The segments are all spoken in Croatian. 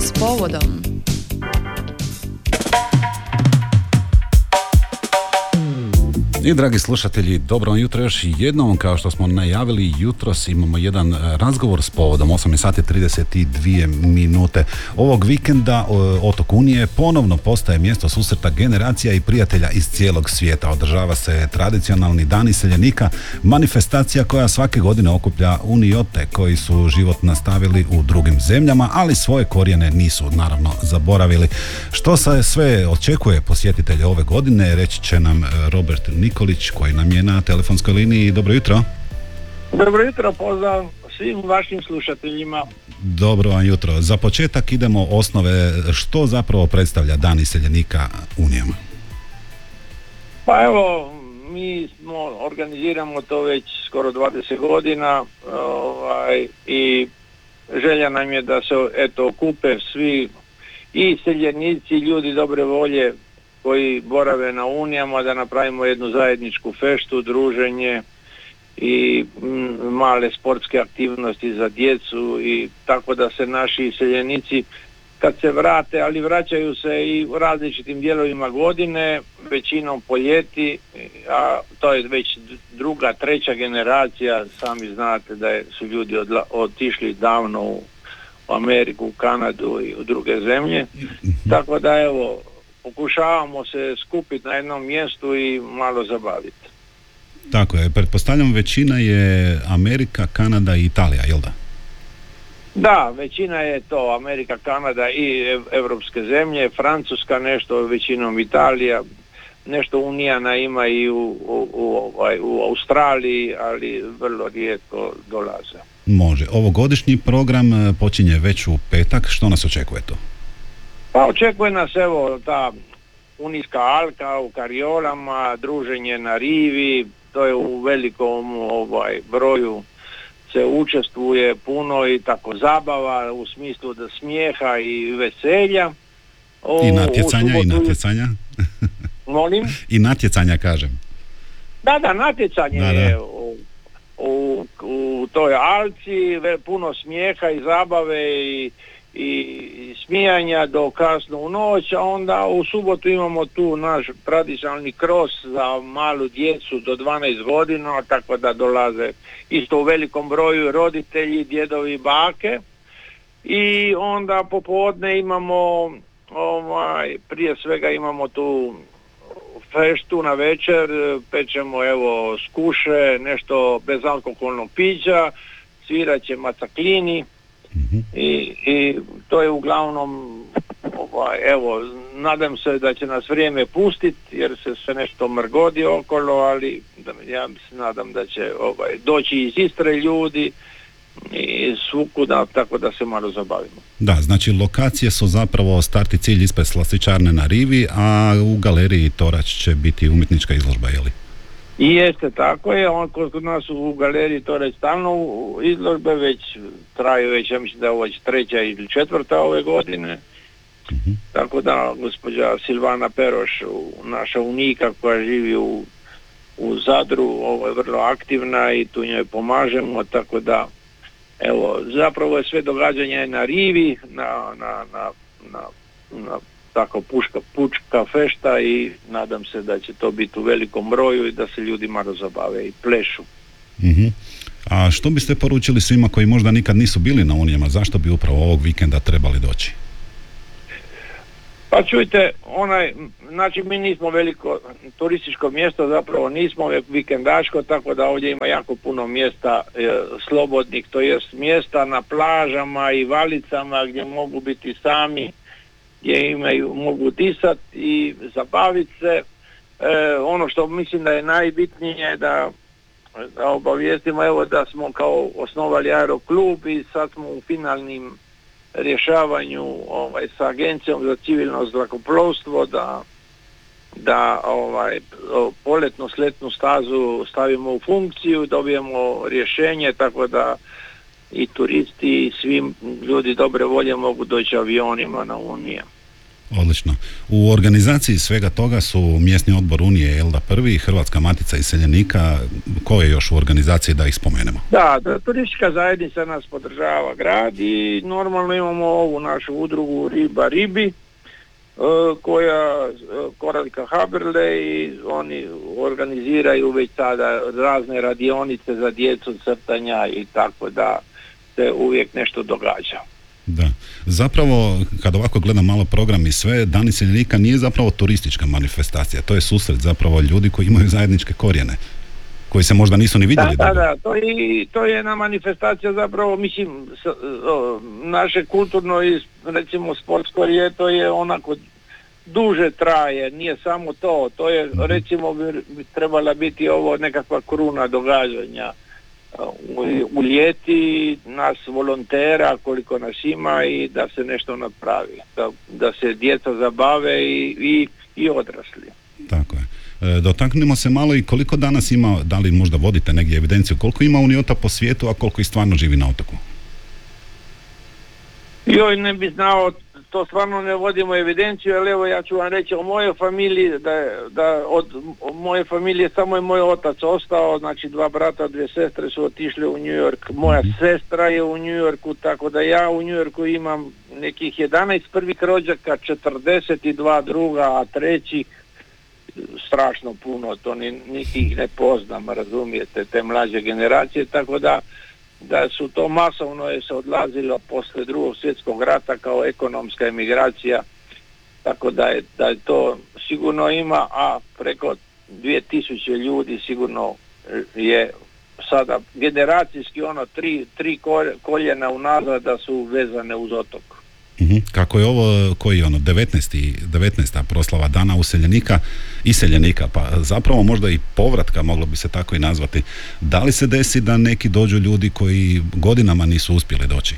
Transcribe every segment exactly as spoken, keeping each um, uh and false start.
s povodom. I dragi slušatelji, dobro jutro još jednom. Kao što smo najavili, jutros imamo jedan razgovor s povodom osam sati trideset dvije minute. Ovog vikenda otok Unije ponovno postaje mjesto susreta generacija i prijatelja iz cijelog svijeta. Održava se tradicionalni dan iseljenika, manifestacija koja svake godine okuplja Uniote koji su život nastavili u drugim zemljama, ali svoje korijene nisu naravno zaboravili. Što se sve očekuje posjetitelje ove godine, reći će nam Robert Nikolić koji nam je na telefonskoj liniji. Dobro jutro. Dobro jutro, pozdrav svim vašim slušateljima. Dobro vam jutro. Za početak idemo osnove, što zapravo predstavlja Dan iseljenika Unijama? Pa evo, mi smo, organiziramo to već skoro dvadeset godina ovaj, i želja nam je da se eto okupe svi i iseljenici, ljudi dobre volje koji borave na Unijama, da napravimo jednu zajedničku feštu, druženje i m, male sportske aktivnosti za djecu, i tako da se naši iseljenici kad se vrate, ali vraćaju se i u različitim dijelovima godine, većinom po ljeti, a to je već druga, treća generacija, sami znate da je, su ljudi odla, otišli davno u, u Ameriku, u Kanadu i u druge zemlje, tako da evo, pokušavamo se skupiti na jednom mjestu i malo zabaviti. Tako je, pretpostavljam većina je Amerika, Kanada i Italija, jel da? Da, većina je to Amerika, Kanada i evropske zemlje, Francuska nešto, većinom Italija, nešto Unijana ima i u, u, u, u Australiji, ali vrlo rijetko dolaze. Može. Ovogodišnji program počinje već u petak, što nas očekuje to? Pa očekuje nas evo ta Unijska alka u kariolama, druženje na rivi, to je u velikom ovaj, broju se učestvuje puno i tako zabava u smislu da smijeha i veselja. O, I natjecanja, subotu... i natjecanja. Molim? I natjecanja, kažem. Da, da, natjecanje da, da. je u, u, u toj alci, puno smijeha i zabave i i smijanja do kasno u noć, a onda u subotu imamo tu naš tradicionalni kros za malu djecu do dvanaest godina, tako da dolaze isto u velikom broju roditelji, djedovi, bake, i onda popodne imamo ovaj, prije svega imamo tu feštu na večer, pečemo evo skuše, nešto bezalkoholnog pića, svirat će macaklini. Mm-hmm. I, i to je uglavnom ovaj, evo, nadam se da će nas vrijeme pustiti jer se sve nešto mrgodi okolo, ali da, ja se nadam da će ovaj, doći iz Istre ljudi i svukuda, tako da se malo zabavimo. Da, znači lokacije su zapravo start i cilj ispred slastičarne na rivi, a u galeriji Torać će biti umjetnička izložba, je li? I jeste, tako je, on kod nas u galeriji to je stalno izložbe, već traju već, ja mislim da je ovo treća ili četvrta ove godine, mm-hmm. tako da gospođa Silvana Peroš, naša unika koja živi u, u Zadru, ovo je vrlo aktivna i tu njoj pomažemo, tako da evo, zapravo je sve događanje na rivi, na, na, na, na, na tako puška, pučka fešta, i nadam se da će to biti u velikom broju i da se ljudi malo zabave i plešu. Mm-hmm. A što biste poručili svima koji možda nikad nisu bili na Unijama, zašto bi upravo ovog vikenda trebali doći? Pa čujte, onaj, znači mi nismo veliko turističko mjesto, zapravo nismo vikendaško, tako da ovdje ima jako puno mjesta e, slobodnih, to jest mjesta na plažama i valicama gdje mogu biti sami, gdje imaju, mogu disati i zabaviti se. E, ono što mislim da je najbitnije da, da obavijestimo, evo da smo kao osnovali aeroklub i sad smo u finalnim rješavanju ovaj, sa Agencijom za civilno zrakoplovstvo da, da ovaj, poletnu sletnu stazu stavimo u funkciju, dobijemo rješenje, tako da i turisti i svi ljudi dobre volje mogu doći avionima na Unije. Odlično. U organizaciji svega toga su mjesni odbor Unije Elda prvi, Hrvatska matica iseljenika. Ko je još u organizaciji, da ih spomenemo? Da, da, turistička zajednica nas podržava grad i normalno imamo ovu našu udrugu Riba Ribi, koja Koraljka Haberle, i oni organiziraju već sada razne radionice za djecu, crtanja i tako da se uvijek nešto događa. Da. Zapravo, kad ovako gledam malo program i sve, Dan iseljenika nije zapravo turistička manifestacija, to je susret zapravo ljudi koji imaju zajedničke korijene, koji se možda nisu ni vidjeli. Da, da, da, to je, to je jedna manifestacija zapravo, mislim, s, o, naše kulturno i recimo sportsko ljeto je onako duže traje, nije samo to, to je mm-hmm. recimo bi trebala biti ovo nekakva kruna događanja u, u ljeti, nas volontera koliko nas ima i da se nešto napravi, da, da se djeca zabave i, i, i odrasli. Tako je. E, dotaknemo se malo i koliko danas ima, da li možda vodite negdje evidenciju, koliko ima uniota po svijetu, a koliko ih stvarno živi na otoku? Joj, ne bi znao, to stvarno ne vodimo evidenciju, ali evo ja ću vam reći o mojoj familiji, da, da od moje familije samo je moj otac ostao, znači dva brata, dvije sestre su otišli u New York, moja sestra je u New Yorku, tako da ja u New Yorku imam nekih jedanaest prvih rođaka, četrdeset dva druga, a treći strašno puno, to ni, niti ih ne poznam, razumijete, te mlađe generacije, tako da da su to masovno je se odlazilo posle drugog svjetskog rata kao ekonomska emigracija, tako da je, da je to sigurno ima, a preko dvije tisuće ljudi sigurno je sada generacijski ono tri, tri koljena unazad da su vezane uz otok. Mm-hmm. Kako je ovo, koji je ono, devetnaesta proslava Dana useljenika, iseljenika, pa zapravo možda i povratka, moglo bi se tako i nazvati. Da li se desi da neki dođu ljudi koji godinama nisu uspjeli doći?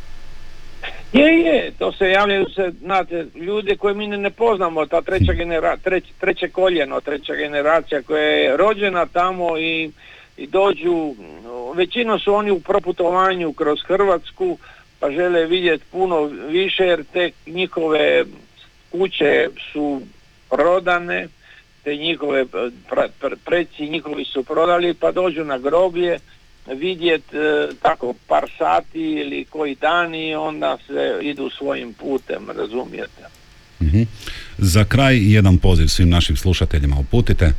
Je, je, to se javljaju se, znate, ljude koje mi ne poznamo, ta treća genera, treć, treće koljeno, treća generacija koja je rođena tamo i, i dođu, većinom su oni u proputovanju kroz Hrvatsku, pa žele vidjeti puno više jer te njihove kuće su prodane, te njihove pre, pre, preci njihovi su prodali, pa dođu na groblje vidjeti e, tako par sati ili koji dan i onda se idu svojim putem, razumijete. Mm-hmm. Za kraj jedan poziv svim našim slušateljima uputite.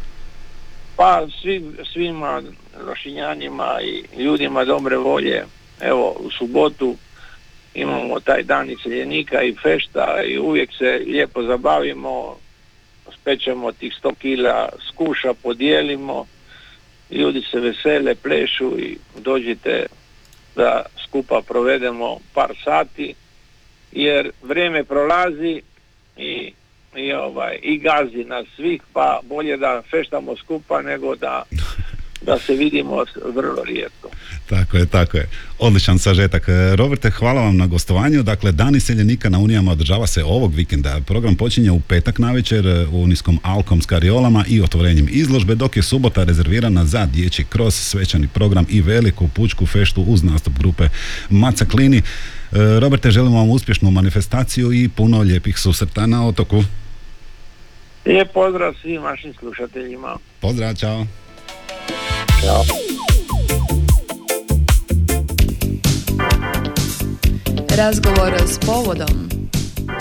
Pa svi, svima Lošinjanima i ljudima dobre volje. Evo, u subotu imamo taj dan iseljenika i fešta i uvijek se lijepo zabavimo, spečemo tih sto kila skuša, podijelimo, ljudi se vesele, plešu i dođite da skupa provedemo par sati, jer vrijeme prolazi i, i, ovaj, i gazi nas svih, pa bolje da feštamo skupa nego da da se vidimo vrlo rijetko. Tako je, tako je. Odličan sažetak. Roberte, hvala vam na gostovanju. Dakle, Dan iseljenika na Unijama održava se ovog vikenda. Program počinje u petak navečer u Unijskom Alkom s kariolama i otvorenjem izložbe, dok je subota rezervirana za dječji kroz svečani program i veliku pučku feštu uz nastup grupe Maca Klini. Roberte, želimo vam uspješnu manifestaciju i puno lijepih susreta na otoku. Lijep pozdrav svim vašim slušateljima. Pozdrav, čao. Ćao. Razgovor s povodom.